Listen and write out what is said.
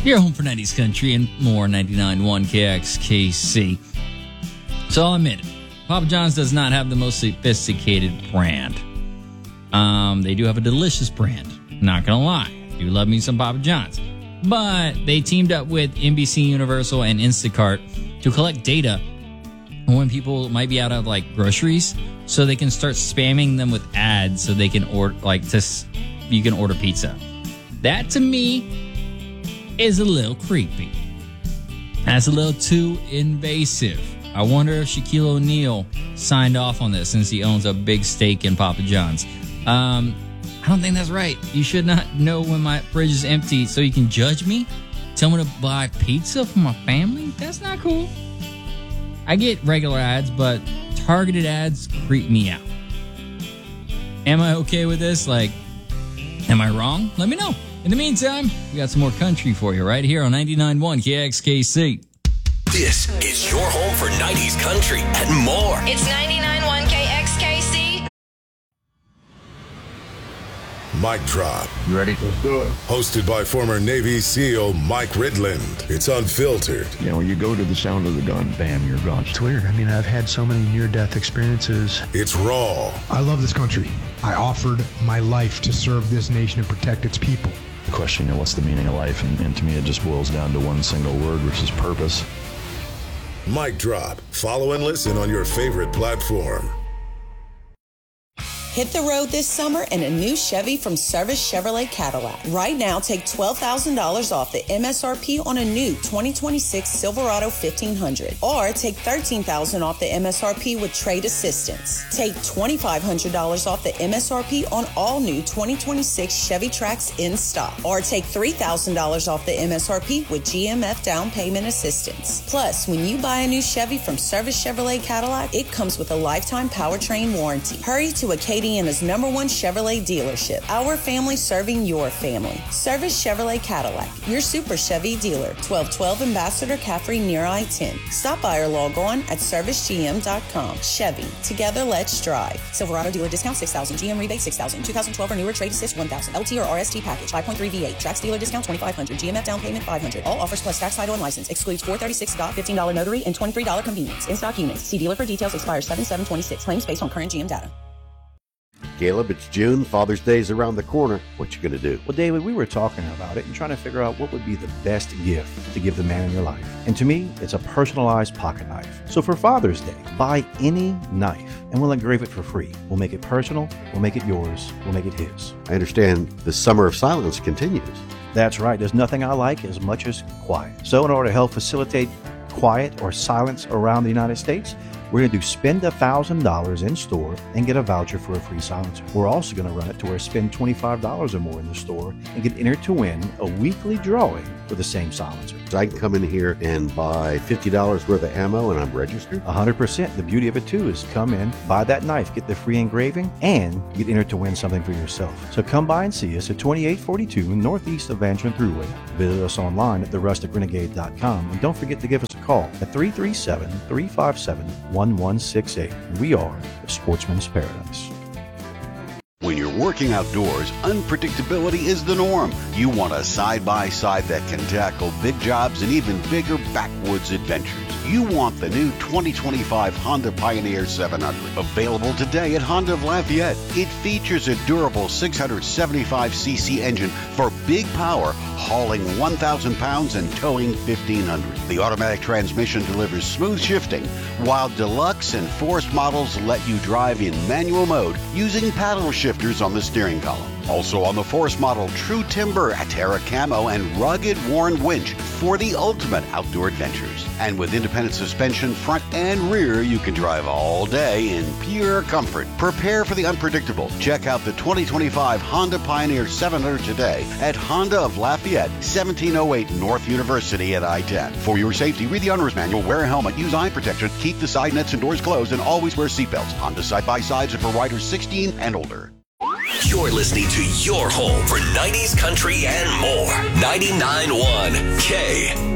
Your home for 90s country and more. 99.1 KXKC. So I'll admit it, Papa John's does not have the most sophisticated brand. They do have a delicious brand. Not gonna lie, I do love me some Papa John's. But they teamed up with NBC Universal and Instacart to collect data on when people might be out of like groceries, so they can start spamming them with ads, so they can order you can order pizza. That to me is a little creepy. That's a little too invasive. I wonder if Shaquille O'Neal signed off on this since he owns a big stake in Papa John's. I don't think that's right. You should not know when my fridge is empty so you can judge me? Tell me to buy pizza for my family? That's not cool. I get regular ads, but targeted ads creep me out. Am I okay with this? Like, am I wrong? Let me know. In the meantime, we got some more country for you right here on 99.1 KXKC. This is your home for 90s country and more. It's 99.1 KXKC. Mic Drop. You ready? Let's do it. Hosted by former Navy SEAL Mike Ridland. It's unfiltered. You know, when you go to the sound of the gun, bam, you're gone. It's weird. I mean, I've had so many near-death experiences. It's raw. I love this country. I offered my life to serve this nation and protect its people. The question, you know, what's the meaning of life? And to me, it just boils down to one single word, which is purpose. Mic Drop. Follow and listen on your favorite platform. Hit the road this summer in a new Chevy from Service Chevrolet Cadillac. Right now, take $12,000 off the MSRP on a new 2026 Silverado 1500. Or take $13,000 off the MSRP with trade assistance. Take $2,500 off the MSRP on all new 2026 Chevy Trax in stock. Or take $3,000 off the MSRP with GMF down payment assistance. Plus, when you buy a new Chevy from Service Chevrolet Cadillac, it comes with a lifetime powertrain warranty. Hurry to Acadiana's #1 Chevrolet dealership. Our family serving your family. Service Chevrolet Cadillac, your Super Chevy dealer. 1212 Ambassador Caffrey near I-10. Stop by or log on at servicegm.com. Chevy, together let's drive. Silverado dealer discount $6,000. GM rebate $6,000. 2012 or newer trade assist $1,000. LT or RST package 5.3 V8. Trax dealer discount $2,500. GMF down payment $500. All offers plus tax, title, and license. Excludes $436 Scott, $15 notary, and $23 convenience. In stock units. See dealer for details. Expires 7/7/26. Claims based on current GM data. Caleb, it's June. Father's Day's around the corner. What you gonna do? Well, David, we were talking about it and trying to figure out what would be the best gift to give the man in your life. And to me, it's a personalized pocket knife. So for Father's Day, buy any knife and we'll engrave it for free. We'll make it personal, we'll make it yours, we'll make it his. I understand the summer of silence continues. That's right. There's nothing I like as much as quiet. So in order to help facilitate quiet or silence around the United States, we're going to do spend $1,000 in store and get a voucher for a free silencer. We're also going to run it to where spend $25 or more in the store and get entered to win a weekly drawing for the same silencer. So I can come in here and buy $50 worth of ammo and I'm registered? 100%. The beauty of it too is come in, buy that knife, get the free engraving, and get entered to win something for yourself. So come by and see us at 2842 northeast of Van Trent Thruway. Visit us online at therusticrenegade.com and don't forget to give us a call at 337-357-1168. We are the Sportsman's Paradise. When you're working outdoors, unpredictability is the norm. You want a side-by-side that can tackle big jobs and even bigger backwoods adventures. You want the new 2025 Honda Pioneer 700. Available today at Honda of Lafayette. It features a durable 675cc engine for big power, hauling 1,000 pounds and towing 1,500. The automatic transmission delivers smooth shifting, while Deluxe and Force models let you drive in manual mode using paddle shifters on the steering column. Also on the Force model, True Timber, Terra Camo, and rugged worn winch for the ultimate outdoor adventures. And with independent suspension, front and rear, you can drive all day in pure comfort. Prepare for the unpredictable. Check out the 2025 Honda Pioneer 700 today at Honda of Lafayette, 1708 North University at I-10. For your safety, read the owner's manual, wear a helmet, use eye protection, keep the side nets and doors closed, and always wear seatbelts. Honda side-by-sides are for riders 16 and older. You're listening to your home for 90s country and more. 99.1 K.